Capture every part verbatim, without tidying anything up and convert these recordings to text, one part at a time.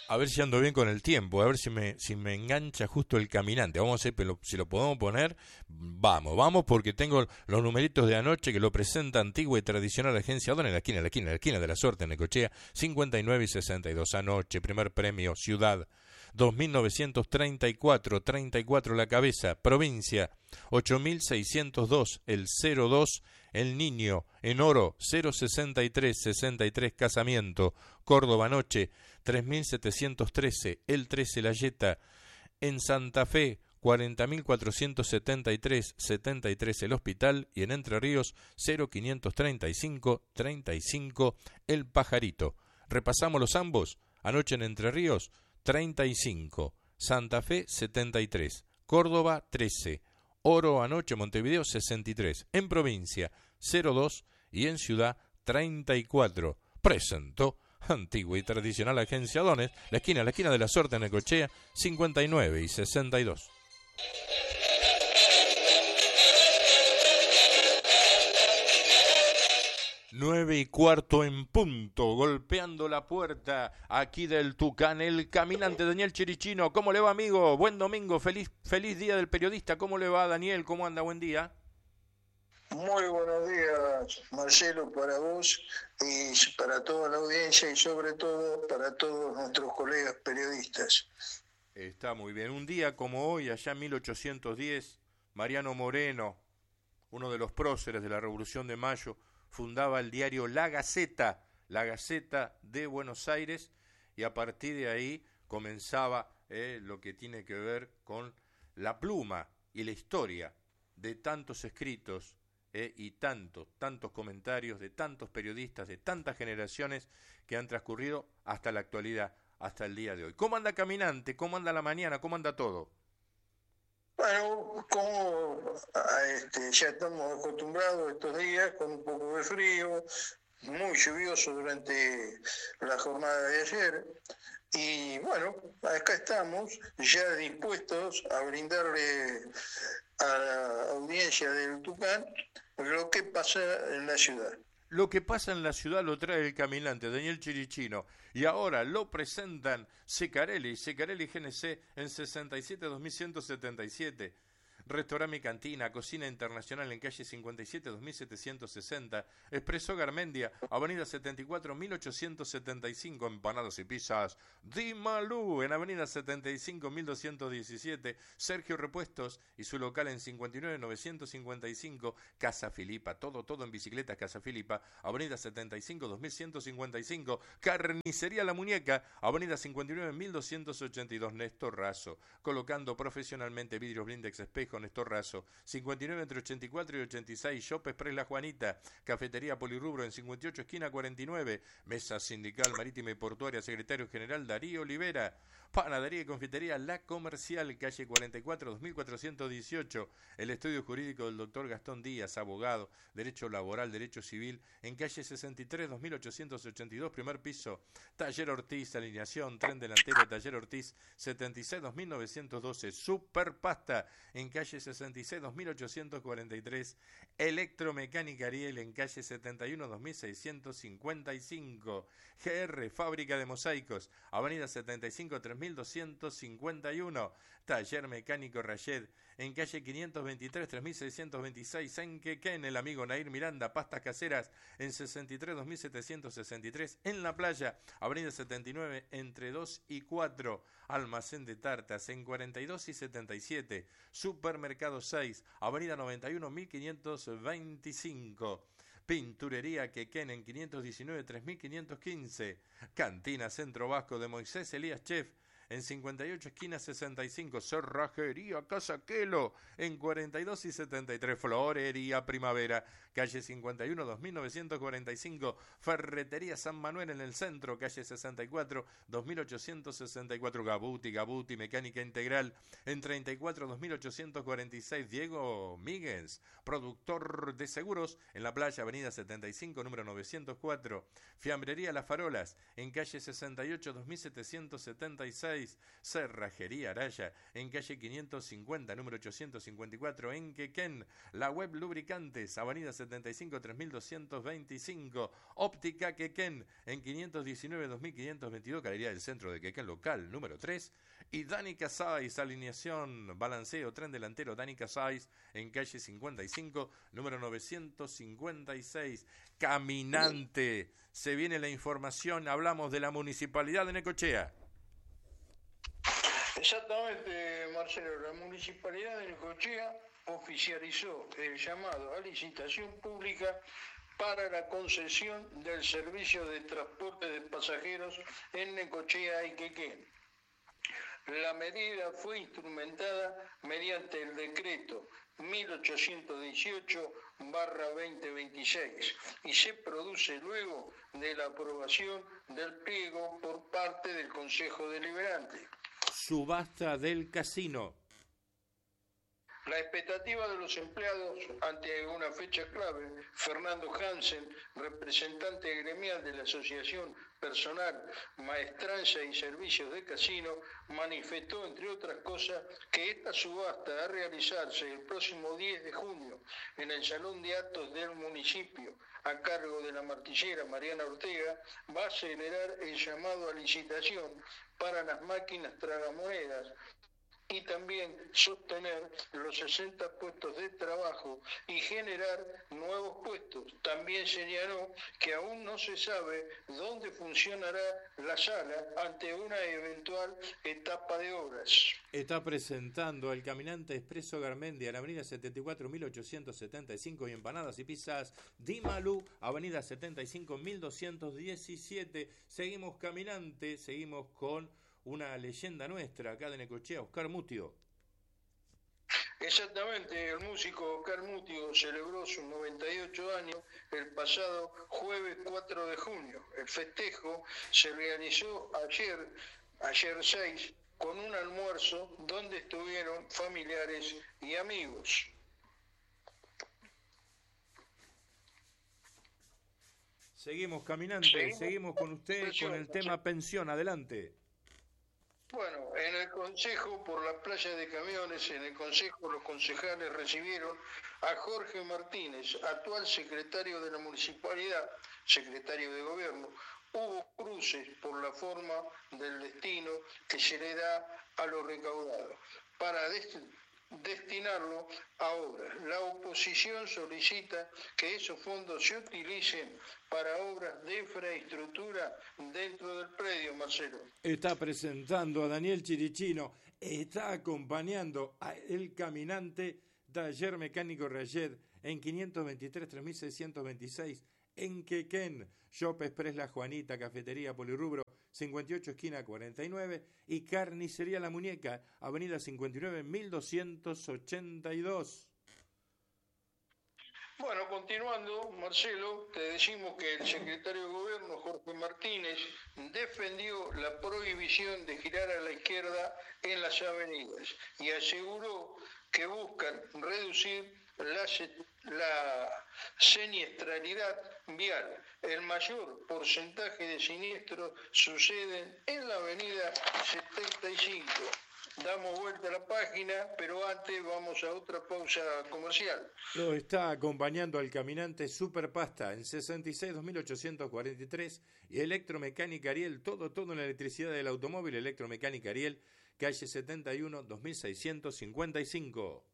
A ver si ando bien con el tiempo, a ver si me, si me engancha justo el caminante. Vamos a ver pero si lo podemos poner. Vamos, vamos, porque tengo los numeritos de anoche que lo presenta antigua y tradicional Agencia Don en la esquina, en la esquina, en la esquina de la suerte en Necochea, cincuenta y nueve y sesenta y dos. Anoche, primer premio, ciudad, dos mil novecientos treinta y cuatro, treinta y cuatro la cabeza, provincia, ocho mil seiscientos dos, el cero dos, el niño, en oro, cero sesenta y tres, sesenta y tres casamiento, Córdoba noche, tres mil setecientos trece, el trece la yeta, en Santa Fe, cuarenta mil cuatrocientos setenta y tres, setenta y tres el hospital, y en Entre Ríos, cero quinientos treinta y cinco, treinta y cinco el pajarito. Repasamos los ambos, anoche en Entre Ríos, treinta y cinco, Santa Fe setenta y tres, Córdoba trece, Oro anoche Montevideo sesenta y tres, en provincia cero dos y en ciudad treinta y cuatro. Presentó antigua y tradicional Agencia Dones, la esquina, la esquina de la suerte en Necochea, cincuenta y nueve y sesenta y dos. Nueve y cuarto en punto, golpeando la puerta aquí del Tucán, el caminante Daniel Chirichino. ¿Cómo le va, amigo? Buen domingo, feliz, feliz día del periodista. ¿Cómo le va, Daniel? ¿Cómo anda? Buen día. Muy buenos días, Marcelo, para vos y para toda la audiencia y sobre todo para todos nuestros colegas periodistas. Está muy bien. Un día como hoy, allá en mil ochocientos diez, Mariano Moreno, uno de los próceres de la Revolución de Mayo, fundaba el diario La Gaceta, La Gaceta de Buenos Aires, y a partir de ahí comenzaba eh, lo que tiene que ver con la pluma y la historia de tantos escritos eh, y tantos, tantos comentarios de tantos periodistas, de tantas generaciones que han transcurrido hasta la actualidad, hasta el día de hoy. ¿Cómo anda caminante? ¿Cómo anda la mañana? ¿Cómo anda todo? Bueno, como este, ya estamos acostumbrados estos días con un poco de frío, muy lluvioso durante la jornada de ayer, y bueno, acá estamos ya dispuestos a brindarle a la audiencia del Tucán lo que pasa en la ciudad. Lo que pasa en la ciudad lo trae el caminante, Daniel Chirichino, y ahora lo presentan Secarelli, Secarelli G N C en sesenta y siete dos mil ciento setenta y siete. Restaurante y cantina, cocina internacional en calle cincuenta y siete dos mil setecientos sesenta, Expreso Garmendia, avenida setenta y cuatro mil ochocientos setenta y cinco, empanadas y pizzas Di Malú, en avenida setenta y cinco mil doscientos diecisiete, Sergio Repuestos y su local en cincuenta y nueve novecientos cincuenta y cinco, Casa Filipa, todo, todo en bicicletas Casa Filipa, avenida setenta y cinco dos mil ciento cincuenta y cinco, Carnicería La Muñeca, avenida cincuenta y nueve mil doscientos ochenta y dos, Néstor Razo, colocando profesionalmente vidrios blindex espejo Néstor Razo, cincuenta y nueve entre ochenta y cuatro y ochenta y seis, Shop Express La Juanita, Cafetería Polirrubro en cincuenta y ocho esquina cuarenta y nueve, Mesa Sindical Marítima y Portuaria, Secretario General Darío Olivera, Panadería y Confitería La Comercial, calle cuarenta y cuatro dos mil cuatrocientos dieciocho, el estudio jurídico del doctor Gastón Díaz, abogado, Derecho Laboral, Derecho Civil, en calle sesenta y tres dos mil ochocientos ochenta y dos, primer piso, Taller Ortiz, alineación, tren delantero, Taller Ortiz, setenta y seis dos mil novecientos doce, Super Pasta, en calle sesenta y seis dos mil ochocientos cuarenta y tres, Electromecánica Ariel, en calle setenta y uno dos mil seiscientos cincuenta y cinco, G R, Fábrica de Mosaicos, avenida setenta y cinco tres mil doscientos cincuenta y uno, Taller Mecánico Rayed, en calle quinientos veintitrés tres mil seiscientos veintiséis, en Quequén, el amigo Nair Miranda, Pastas Caseras, en sesenta y tres dos mil setecientos sesenta y tres, en La Playa, avenida setenta y nueve entre dos y cuatro, Almacén de Tartas, en cuarenta y dos y setenta y siete, Supermercado seis, avenida noventa y uno mil quinientos veinticinco, Pinturería Quequén en quinientos diecinueve tres mil quinientos quince, Cantina Centro Vasco de Moisés Elías Chef, en cincuenta y ocho esquina sesenta y cinco, Cerrajería Casa Quelo, en cuarenta y dos y setenta y tres, Florería Primavera, calle cincuenta y uno dos mil novecientos cuarenta y cinco, Ferretería San Manuel en el centro, calle sesenta y cuatro dos mil ochocientos sesenta y cuatro, Gabuti, Gabuti, Mecánica Integral, en treinta y cuatro dos mil ochocientos cuarenta y seis, Diego Míguez, productor de seguros, en La Playa, avenida setenta y cinco, número novecientos cuatro, Fiambrería Las Farolas, en calle sesenta y ocho dos mil setecientos setenta y seis, seis, Cerrajería Araya, en calle quinientos cincuenta, número ochocientos cincuenta y cuatro, en Quequén. La Web Lubricantes, avenida setenta y cinco, tres mil doscientos veinticinco. Óptica Quequén, en quinientos diecinueve, dos mil quinientos veintidós, Galería del Centro de Quequén, local número tres. Y Dani Casais, alineación, balanceo, tren delantero, Dani Casais, en calle cincuenta y cinco, número novecientos cincuenta y seis. Caminante, se viene la información, hablamos de la Municipalidad de Necochea. Exactamente, Marcelo, la Municipalidad de Necochea oficializó el llamado a licitación pública para la concesión del servicio de transporte de pasajeros en Necochea y Quequén. La medida fue instrumentada mediante el decreto mil ochocientos dieciocho barra veinte veintiséis y se produce luego de la aprobación del pliego por parte del Consejo Deliberante. Subasta del casino. La expectativa de los empleados ante una fecha clave, Fernando Hansen, representante gremial de la Asociación Personal, Maestranza y Servicios de Casino, manifestó, entre otras cosas, que esta subasta a realizarse el próximo diez de junio en el Salón de Actos del municipio, a cargo de la martillera Mariana Ortega, va a acelerar el llamado a licitación para las máquinas tragamonedas y también sostener los sesenta puestos de trabajo y generar nuevos puestos. También señaló que aún no se sabe dónde funcionará la sala ante una eventual etapa de obras. Está presentando el Caminante Expreso Garmendia en avenida setenta y cuatro, mil ochocientos setenta y cinco y Empanadas y Pizzas Di Malú, avenida setenta y cinco, mil doscientos diecisiete. Seguimos caminante, seguimos con una leyenda nuestra acá de Necochea, Oscar Mutio. Exactamente, el músico Oscar Mutio celebró sus noventa y ocho años el pasado jueves cuatro de junio. El festejo se realizó ayer, ayer seis, con un almuerzo donde estuvieron familiares y amigos. Seguimos caminante, seguimos, seguimos con usted pensión, con el tema pensión, adelante. Bueno, en el Consejo, por la playa de camiones, en el Consejo los concejales recibieron a Jorge Martínez, actual secretario de la Municipalidad, secretario de Gobierno. Hubo cruces por la forma del destino que se le da a lo recaudado para dest- destinarlo a obras. La oposición solicita que esos fondos se utilicen para obras de infraestructura dentro del predio, Marcelo. Está presentando a Daniel Chirichino, está acompañando a El Caminante, Taller Mecánico Rayet, en quinientos veintitrés, tres mil seiscientos veintiséis, en Quequén, Shop Express La Juanita, Cafetería Polirrubro, cincuenta y ocho esquina cuarenta y nueve, y Carnicería La Muñeca, avenida cincuenta y nueve, mil doscientos ochenta y dos. Bueno, continuando, Marcelo, te decimos que el secretario de Gobierno, Jorge Martínez, defendió la prohibición de girar a la izquierda en las avenidas y aseguró que buscan reducir la, la siniestralidad vial. El mayor porcentaje de siniestros suceden en la avenida setenta y cinco. Damos vuelta a la página, pero antes vamos a otra pausa comercial. Lo está acompañando al Caminante Superpasta en sesenta y seis, dos mil ochocientos cuarenta y tres y Electromecánica Ariel, todo, todo en la electricidad del automóvil. Electromecánica Ariel, calle setenta y uno, dos mil seiscientos cincuenta y cinco.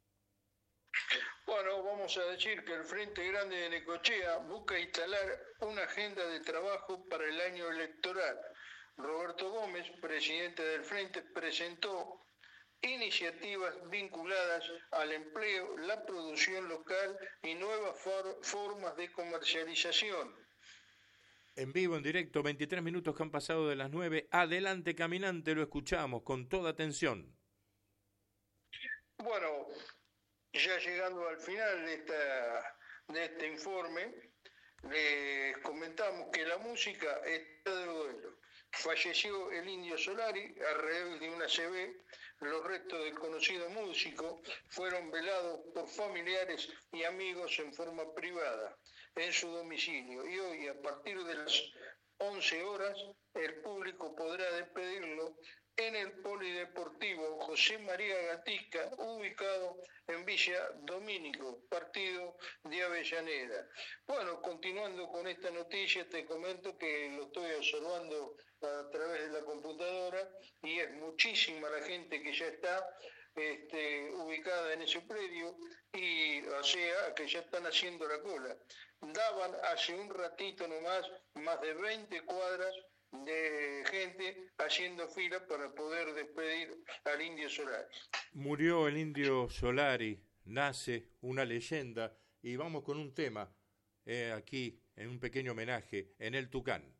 Bueno, vamos a decir que el Frente Grande de Necochea busca instalar una agenda de trabajo para el año electoral. Roberto Gómez, presidente del Frente, presentó iniciativas vinculadas al empleo, la producción local y nuevas for- formas de comercialización. En vivo, en directo, veintitrés minutos que han pasado de las nueve. Adelante, Caminante, lo escuchamos con toda atención. Bueno, ya llegando al final de, esta, de este informe, les comentamos que la música está de duelo. Falleció el Indio Solari a raíz de una A C V. Los restos del conocido músico fueron velados por familiares y amigos en forma privada en su domicilio. Y hoy, a partir de las once horas, el público podrá despedirlo en el Polideportivo José María Gatica, ubicado en Villa Domínico, partido de Avellaneda. Bueno, continuando con esta noticia, te comento que lo estoy observando a través de la computadora y es muchísima la gente que ya está este, ubicada en ese predio y, o sea, que ya están haciendo la cola. Daban hace un ratito nomás más de veinte cuadras de gente haciendo fila para poder despedir al Indio Solari. Murió el Indio Solari, nace una leyenda y vamos con un tema eh, aquí en un pequeño homenaje en el Tucán.